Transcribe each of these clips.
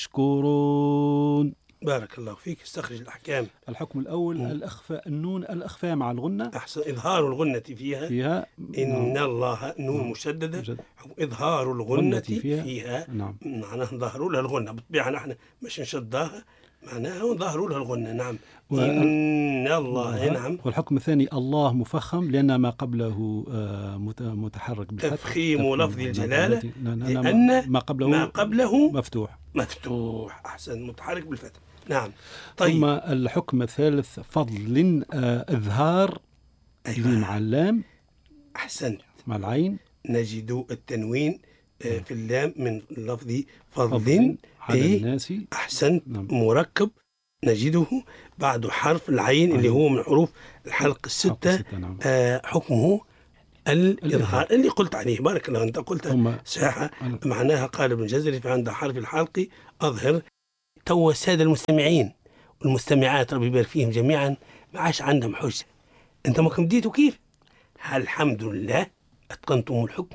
يشكرون. بارك الله فيك. استخرج الأحكام. الحكم الأول الأخفاء، النون الأخفاء مع الغنة. أحسن. إظهار الغنة فيها إن الله نون مشددة. إظهار الغنة فيها معناه ظهروا لها الغنة بالطبيعة، نحن مش نشدها، معناها ظهروا لها الغنة. نعم. إن الله. نعم. والحكم الثاني الله مفخم لأن ما قبله متحرك بالفتح. تفخيم لفظ الجلالة لأن ما قبله مفتوح. أحسن. متحرك بالفتح. نعم. طيب. ثم الحكم الثالث فضل إظهار مع اللام. أحسنت. مع العين نجد التنوين في اللام من لفظ فضل على الناس. أحسنت. مركب نجده بعد حرف العين اللي هو من حروف الحلق الستة. حكمه الإظهار اللي قلت عليه. بارك الله. أنت قلت صحيحة. معناها قال ابن الجزري فعند حرف الحلق أظهر. تو السادة المستمعين والمستمعات ربي يبارك فيهم جميعا ما عاش عندهم حجة. أنتم كمديتوا كيف؟ الحمد لله أتقنتم الحكم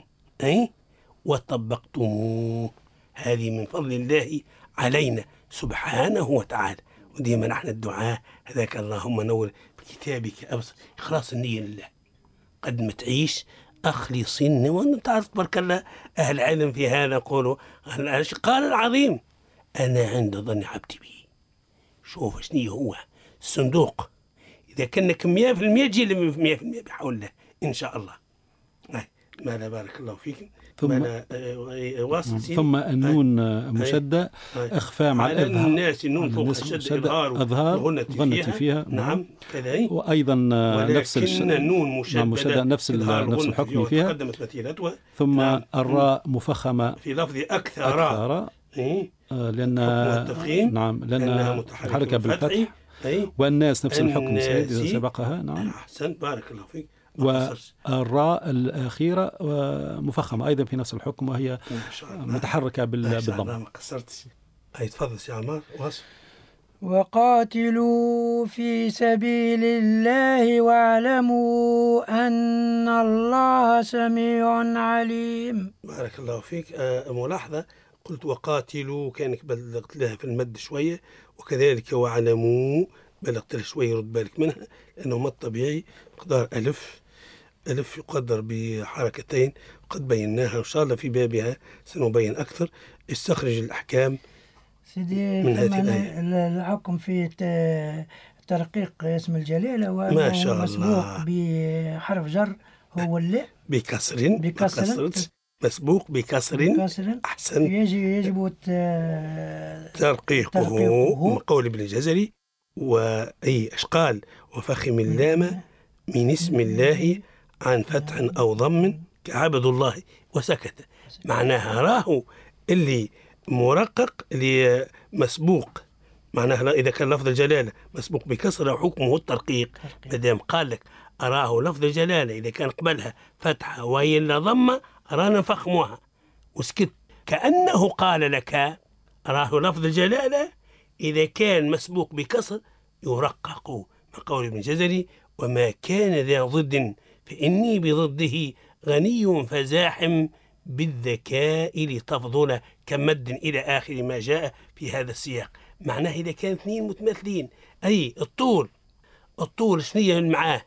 وطبقتموه. هذه من فضل الله علينا سبحانه وتعالى. وديما نحن الدعاء هذاك اللهم نور بكتابك أبصر. إخلاص النية لله. قد ما تعيش أخلص النية. وأنت تعرف تبارك الله أهل العلم في هذا يقولوا قال العظيم أنا عند ظن عبدي بي. شوف شنو هو الصندوق. إذا كانك 100% جي 100% بحول الله إن شاء الله. ماذا بارك الله فيك. ثم النون مشدة إخفاء مع الإظهار. الناس النون فوق الشد إظهار غنة فيها. نعم كذلك. وأيضا نفس النون مشدة نفس الحكم فيها. تقدمت مثيلتها. ثم الراء مفخمة في لفظ أكثر. لأن لأنها متحركة بالفتح. والناس نفس الحكم إذا سبقها. نعم. أحسنت. بارك الله فيك. والراء الأخيرة مفخمة أيضا في نفس الحكم وهي متحركة بالضم. ما قصرتش. تفضل سي عمار. وقاتلوا في سبيل الله واعلموا أن الله سميع عليم. بارك الله فيك. ملاحظة قلت وقاتلوا كانك بلغت لها في المد شوية، وكذلك واعلموا بلغت لها شوية رد بالك منها، لأنه ما الطبيعي مقدار ألف يقدر بحركتين قد بيناها إن شاء الله في بابها سنبين أكثر. استخرج الأحكام سيدي من هذه الآية. الحكم في ترقيق اسم الجلالة ما شاء الله مسبوق بحرف جر هو اللي بكسر مسبوق بكسر. أحسن. يجب ترقيقه من قول ابن الجزري. وأي أشقال وفخم اللام من اسم الله عن فتح أو ضم كعبد الله وسكت. معناها راه اللي مرقق اللي مسبوق. معناها إذا كان لفظ الجلالة مسبوق بكسر حكمه الترقيق. مادام قال لك أراه لفظ الجلالة إذا كان قبلها فتحة وهي إلا ضمة أرانا نفخموها وسكت. كأنه قال لك أراه لفظ الجلالة إذا كان مسبوق بكسر يرقق. من قول ابن الجزري وما كان ذا ضد فإني بضده غني فزاحم بالذكاء لتفضل كمد إلى آخر ما جاء في هذا السياق. معناه إذا كان اثنين متماثلين أي الطول شنية معاه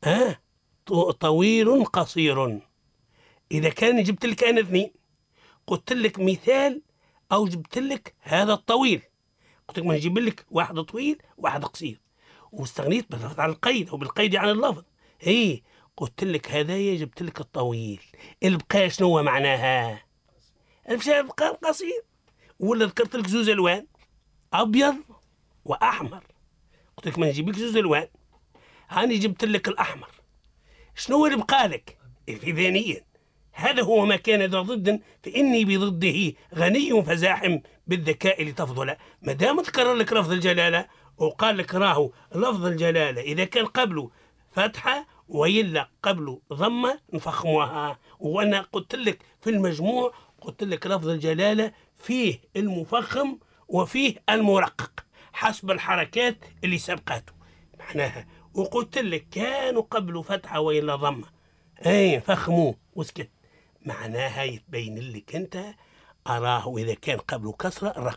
طويل قصير. إذا كان جبت لك أنا اثنين قلت لك مثال أو جبت لك هذا الطويل قلت لك ما نجيب لك واحد طويل واحد قصير واستغنيت باللفظ عن القيد أو بالقيد عن اللفظ. قلت لك هذايا جبت لك الطويل اللي بقى شنو معناها المشي بقى القصير. ولا ذكرت لك زوز ألوان أبيض وأحمر قلت لك ما نجيب لك زوز ألوان هاني جبت لك الأحمر. شنو اللي بقى لك في ذهنيا؟ هذا هو ما كان ذا ضد فإني بضده غني فزاحم بالذكاء لتفضل. ما دام تكرر لك لفظ الجلالة وقال لك راه لفظ الجلالة إذا كان قبله فتحة وإلا قبله ضمة نفخموها. وأنا قلت لك في المجموع قلت لك لفظ الجلالة فيه المفخم وفيه المرقق حسب الحركات اللي سبقته معناها. وقلت لك كانوا قبله فتحة وإلا ضمة فخموه وسكت. معناها يتبين لك أنت أراه إذا كان قبله كسرة رقه.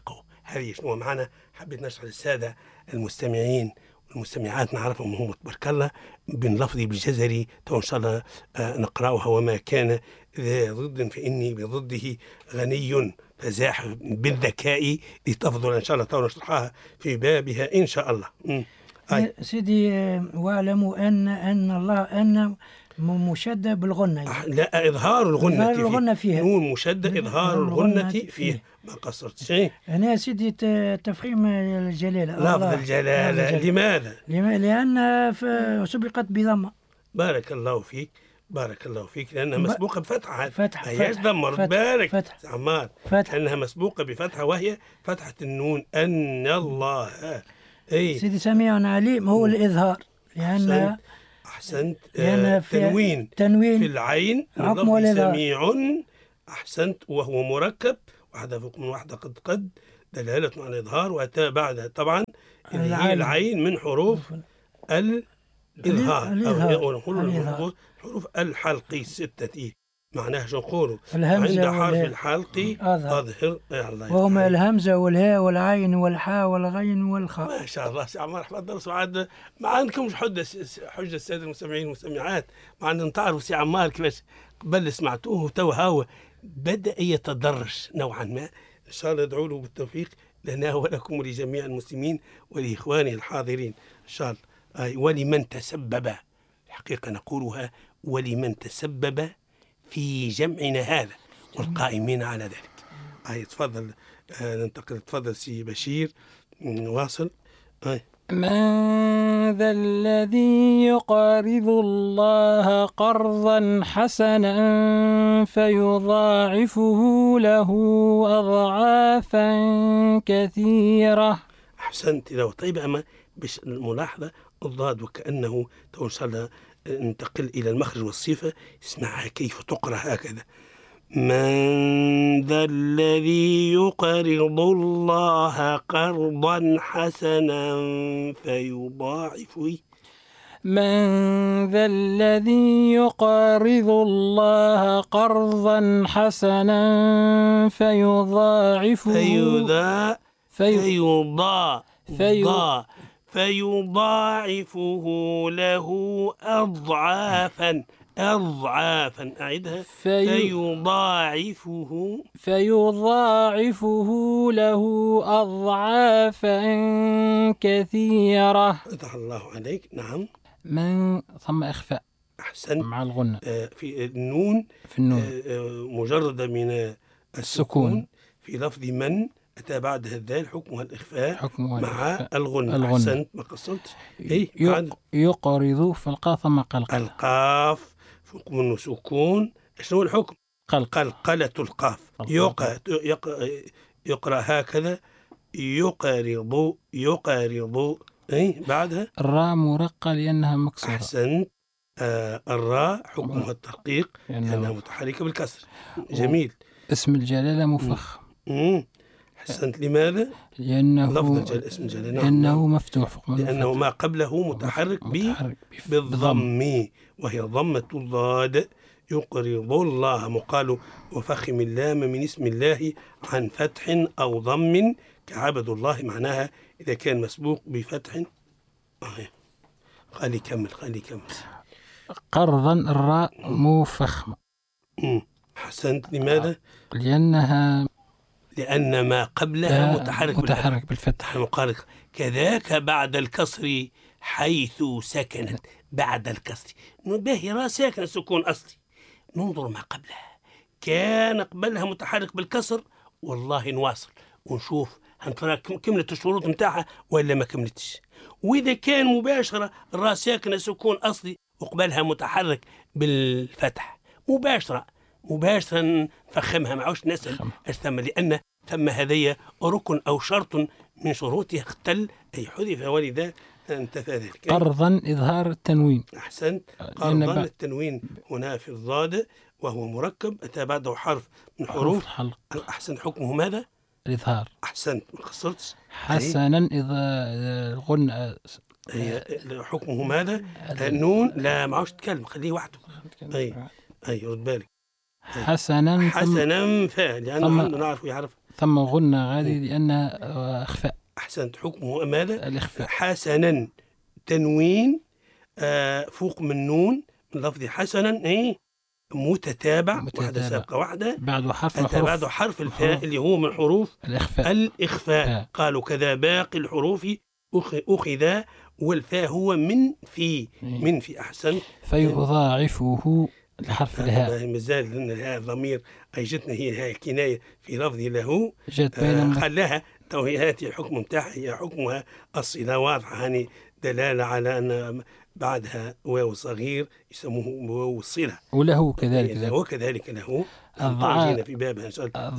هذه شنو معنا. حبيت نشرح للسادة المستمعين والمستمعات نعرفهم هم تبارك الله بنلفظي بالجزري تو إن شاء الله نقرأها. وما كان ذا ضد فإني بضده غني فزاح بالذكاء لتفضل إن شاء الله تو نشرحها في بابها إن شاء الله. سيدي واعلموا أن الله أن مشدد بالغنة. لا، إظهار الغنة فيه. نون مشدد إظهار الغنة فيه. ما قصرت شيء. هنا سيدي تفخيم الجلالة، لفظ الجلالة. لماذا؟ لأن سبقت بضمة. بارك الله فيك، بارك الله فيك، لأنها مسبوقة بفتحة. فتحة هياش ضمة. بارك فتح عمار. لأنها مسبوقة بفتحة وهي فتحة النون. أن الله. أي سيدي سميع عليم هو الإظهار. لأن أحسنت. تنوين في العين حكم سميع. أحسنت. وهو مركب واحدة فوق من واحدة قد دلالة على الإظهار. وأتى بعدها طبعا اللي هي العين من حروف الإظهار. حروف الحلق 6 معناها شو نقولوا عند حرف الحلق أظهر. وهما الهمزة والهاء والعين والحاء والغين والخاء. ما شاء الله سي عمار حفظ الدرس. وعاد ما عندكمش حجة السادة المستمعين والمستمعات. ما عندنا تعرفوا سي عمار كيفاش قبل سمعتوه وتو هاو بدأ يتدرج نوعا ما. إن شاء الله ادعوا له بالتوفيق لنا ولكم ولجميع المسلمين ولإخواني الحاضرين إن شاء الله. ولمن تسبب، الحقيقة نقولها، ولمن تسبب في جمعنا هذا والقائمين على ذلك. تفضل ننتقل. تفضل سي بشير واصل. من ذا الذي يقرض الله قرضا حسنا فيضاعفه له أضعافا كثيرة. أحسنت. لو طيب أما بش الملاحظة الضاد وكأنه تو إن شاء الله ننتقل إلى المخرج والصفة. اسمعها كيف تقرأ هكذا. من ذا الذي يقرض الله قرضا حسنا فيضاعفه. من ذا الذي يقرض الله قرضا حسنا فيضاعفه فيضاعفه له أضعافا. أعدها. فيضاعفه له أضعافا كثيرة. فتح الله عليك. نعم. من ثم إخفاء. أحسن. مع الغنة في النون. مجردة من السكون. في لفظ من أتى بعدها الذال حكمها الإخفاء مع الغنة. أحسنت. ما قصرتش. يقرض في القاف ثم قلقلة. القاف حكم انه سكون. شنو الحكم؟ قلقلة القاف. يقرأ هكذا. يقرض. بعدها الراء مرقة لأنها مكسورة. أحسنت. الراء حكمها الترقيق لأنها متحركة بالكسر. جميل. اسم الجلالة مفخم. أحسنت. لماذا؟ لأنه اسم الجلالة لأنه مفتوح. لأنه ما قبله متحرك بالضم وهي ضمة الضاد. يقرض الله مقال وفخم اللام من اسم الله عن فتح أو ضم كعبد الله. معناها إذا كان مسبوق بفتح. خلي كمل. قرضا الراء مفخمة. حسنت. لماذا؟ لأن ما قبلها متحرك بالفتح المقارق. كذاك بعد الكسر حيث سكنت. بعد الكسر باهي ساكن سكون أصلي. ننظر ما قبلها كان قبلها متحرك بالكسر. والله نواصل ونشوف هنترى كملت الشروط متاعها ولا ما كملتش. وإذا كان مباشرة الراء ساكنة سكون أصلي وقبلها متحرك بالفتح مباشرة نفخمها. معوش نسأل اش ثم، لأن ثم هذه ركن أو شرط من شروطها اختل أي حذف ولذا انتفى ذلك. قرضا إظهار التنوين. أحسنت. قرضا التنوين هنا في الضاد وهو مركب أتى بعده حرف من حروف حلق. أحسن. حكمه ماذا؟ الإظهار. أحسنت. ما قصرتش. حسنا إذا غن حكمه ماذا؟ نون. لا معوش تكلم خليه وحده. أي رد بالك. حسنا فاء لأنه نعرف يعرف. ثم غنة غادي لأنها إخفاء. أحسنت. حكمه ماذا؟ الإخفاء. حسنا تنوين فوق من نون من لفظ حسنا متتابع واحدة سابقة واحدة بعد حرف الفاء اللي هو من حروف الإخفاء. قالوا كذا باقي الحروف أخذ، والفاء هو من في أحسن. فيضاعفه الحرف الهاء. مازال لأن الهاء ضمير أي جتنا هي الهاء الكناية في لفظ له جت بين خلاها توهيات. الحكم متاعها هي حكمها الصلة واضحة، هاني دلالة على أن بعدها واو صغير يسموه واو الصلة. وله كذلك وكذلك له أضعافا في بابها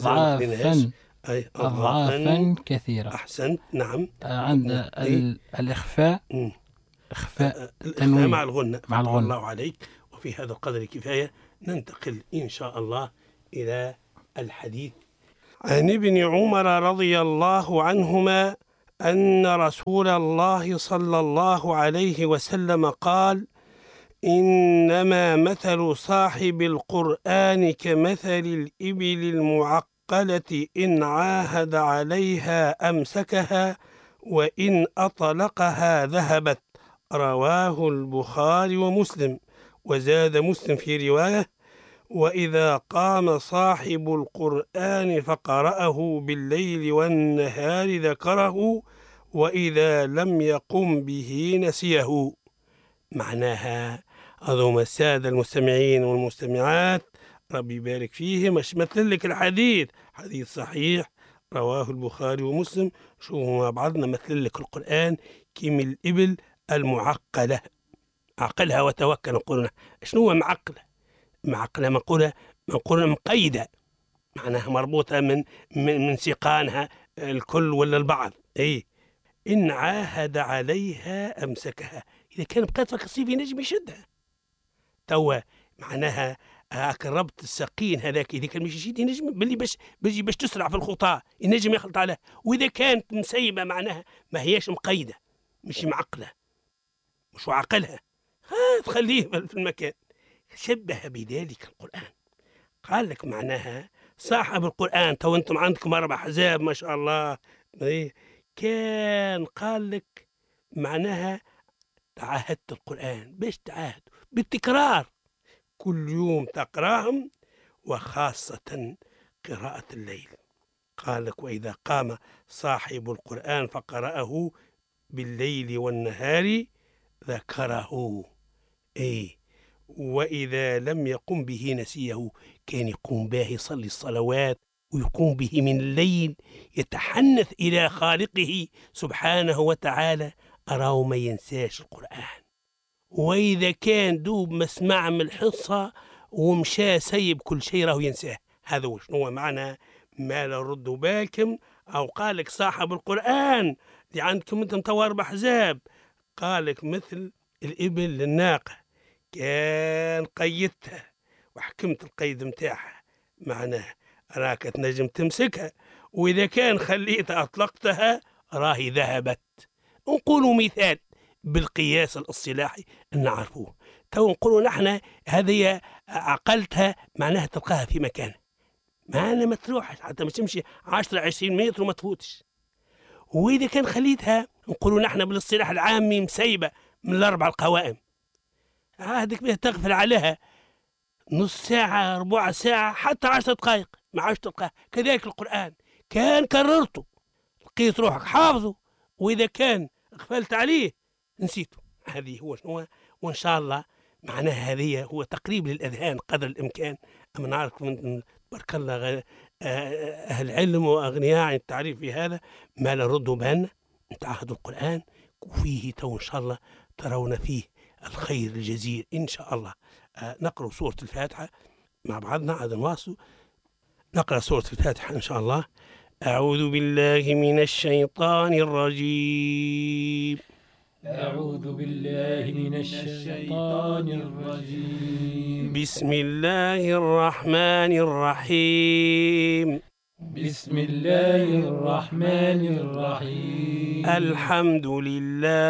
أضعافا كثيرة. أحسنت. نعم. عند الإخفاء إخفاء مع الغنة. الله عليك. وفي هذا القدر كفاية. ننتقل إن شاء الله إلى الحديث عن ابن عمر رضي الله عنهما أن رسول الله صلى الله عليه وسلم قال: إنما مثل صاحب القرآن كمثل الإبل المعقلة إن عاهد عليها أمسكها وإن أطلقها ذهبت. رواه البخاري ومسلم. وزاد مسلم في رواية: وإذا قام صاحب القرآن فقرأه بالليل والنهار ذكره، وإذا لم يقم به نسيه. معناها أظن السادة المستمعين والمستمعات ربي يبارك فيهم مش مثل لك الحديث حديث صحيح رواه البخاري ومسلم. شو مع بعضنا مثل لك القرآن كم الإبل المعقلة. عقلها وتوكل. نقولنا شنو هو معقلة منقولة مقيدة، معناها مربوطة من سيقانها الكل ولا البعض. إن عاهد عليها أمسكها. إذا كان بقات فك الصيف ينجم يشدها توا، معناها ربط الساقين هذاك إذا كان مش يشد ينجم باللي باش تسرع في الخطاة ينجم يخلط عليها. وإذا كانت مسيبة معناها ما هياش مقيدة مش معقلة مش عقلها تخليه في المكان. شبه بذلك القرآن. قال لك معناها صاحب القرآن تو أنتم عندكم 4 أحزاب ما شاء الله كان قال لك معناها تعاهدت القرآن. باش تعاهد بالتكرار كل يوم تقراهم، وخاصة قراءة الليل. قال لك وإذا قام صاحب القرآن فقرأه بالليل والنهار ذكره. وإذا لم يقم به نسيه. كان يقوم به يصلي الصلوات ويقوم به من الليل يتحنث إلى خالقه سبحانه وتعالى، أراه ما ينساش القرآن. وإذا كان دوب مسمع من الحصة ومشى سيب كل شيء راه ينساه. هذا هو شنو معنى ما لا رد بالكم. أو قالك صاحب القرآن اللي عندكم أنتم تو 4 أحزاب، قالك مثل الإبل للناقة كان قيدتها وحكمت القيد متاعها، معناه راك تنجم تمسكها، وإذا كان خليتها أطلقتها راهي ذهبت. نقولوا مثال بالقياس الاصطلاحي نعرفوه. تو نقولوا نحن هذه عقلتها معناها تلقاها في مكان معناها ما تروحش حتى مش تمشي 10-20 متر وما تفوتش. وإذا كان خليتها نقولوا نحن بالاصطلاح العامي مسيبة من 4 القوائم، هذيك بها تغفل عليها نص ساعة 4 ساعة حتى 10 دقائق ما عادش تلقاه. كذلك القرآن كان كررته لقيت روحك حافظه، وإذا كان غفلت عليه نسيته. هذه هو شنو. وإن شاء الله معناها هذه هو تقريب للأذهان قدر الإمكان. أما نعرف من بارك الله أهل علم وأغنياء عن التعريف في هذا ما لا ردوا بالنا. نتعهدوا القرآن وفيه تو إن شاء الله ترون فيه الخير الجزيل إن شاء الله. نقرأ سورة الفاتحة مع بعضنا عاد نواصل. نقرأ سورة الفاتحة إن شاء الله. أعوذ بالله من الشيطان الرجيم. أعوذ بالله من الشيطان الرجيم. بسم الله الرحمن الرحيم. بسم الله الرحمن الرحيم. الحمد لله